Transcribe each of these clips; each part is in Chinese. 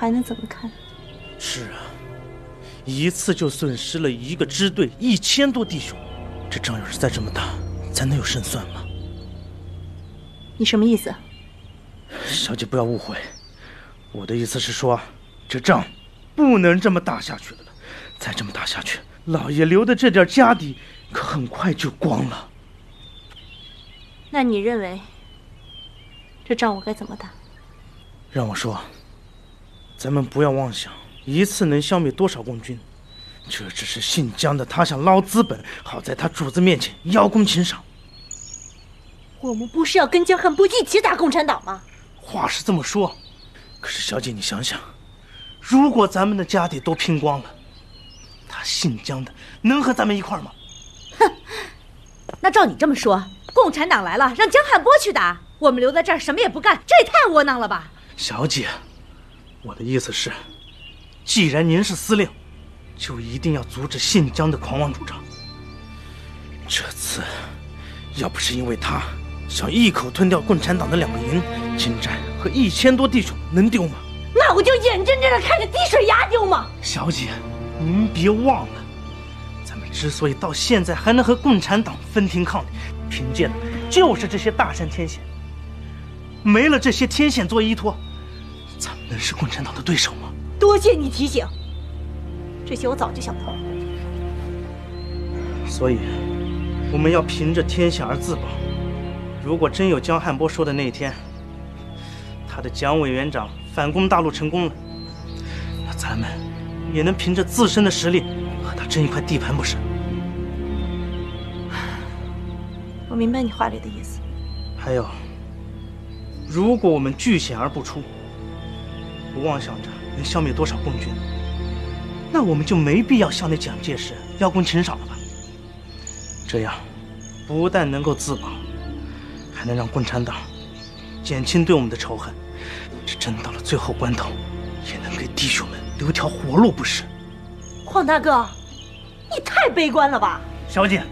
还能怎么看？ 是啊，一次就损失了一个支队1000多弟兄，这仗要是再这么打，咱能有胜算吗？ 你什么意思？ 小姐不要误会，我的意思是说，这仗不能这么打下去了。再这么打下去，老爷留的这点家底可很快就光了。 那你认为这仗我该怎么打？ 让我说，咱们不要妄想一次能消灭多少共军，这只是姓姜的他想捞资本，好在他主子面前邀功请赏。 我们不是要跟江汉波一起打共产党吗？ 话是这么说，可是小姐你想想，如果咱们的家底都拼光了，他姓姜的能和咱们一块吗？ 哼，那照你这么说，共产党来了让江汉波去打，我们留在这儿什么也不干，这也太窝囊了吧？ 小姐，我的意思是，既然您是司令，就一定要阻止姓姜的狂妄主张。这次要不是因为他想一口吞掉共产党的2个营、金寨和1000多弟兄，能丢吗？ 那我就眼睁睁的看着滴水牙丢吗？ 小姐，您别忘了，咱们之所以到现在还能和共产党分庭抗礼，凭借的就是这些大山天险。没了这些天险做依托，咱们能是共产党的对手吗？ 多谢你提醒，这些我早就想到了。 所以，我们要凭着天险而自保。如果真有江汉波说的那一天，他的蒋委员长反攻大陆成功了，那咱们也能凭着自身的实力和他争一块地盘，不是？ 我明白你话里的意思。 还有，如果我们拒险而不出，不妄想着能消灭多少共军，那我们就没必要向那蒋介石邀功请赏了吧？这样，不但能够自保，还能让共产党减轻对我们的仇恨，这真到了最后关头，也能给弟兄们留条活路，不是？ 黄大哥，你太悲观了吧？ 小姐，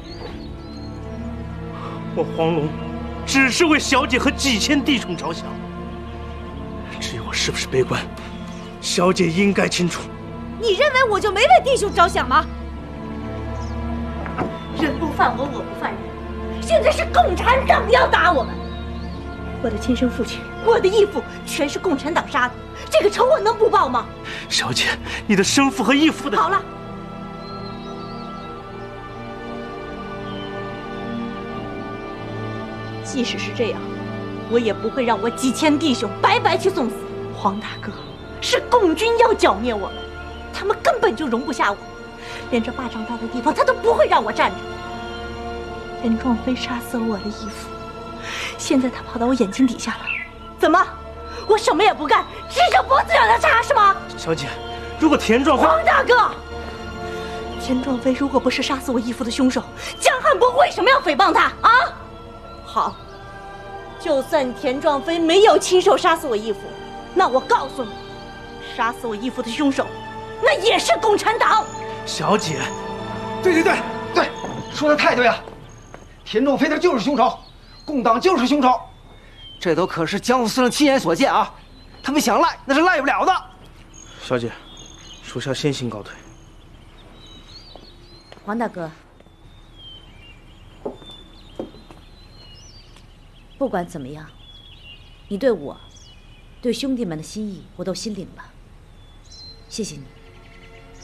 我黄龙只是为小姐和几千弟兄着想。至于我是不是悲观，小姐应该清楚。 你认为我就没为弟兄着想吗？人不犯我，我不犯人。现在是共产党要打我们， 我的亲生父亲，我的义父，全是共产党杀的，这个仇我能不报吗？ 小姐，你的生父和义父的…… 好了，即使是这样，我也不会让我几千弟兄白白去送死。黄大哥，是共军要剿灭我们，他们根本就容不下我，连这巴掌大的地方他都不会让我站着。田壮飞杀死了我的义父，现在他跑到我眼睛底下了，怎么？我什么也不干，指着脖子让他杀是吗？ 小姐，如果田壮飞…… 黄大哥，田壮飞如果不是杀死我义父的凶手，江汉波为什么要诽谤他啊？好，就算田壮飞没有亲手杀死我义父，那我告诉你，杀死我义父的凶手，那也是共产党。 小姐， 对，说的太对了，田壮飞他就是凶手，共党就是凶手，这都可是江副司令亲眼所见啊！他们想赖那是赖不了的。 小姐，属下先行告退。 黄大哥，不管怎么样，你对我、对兄弟们的心意，我都心领了。谢谢你。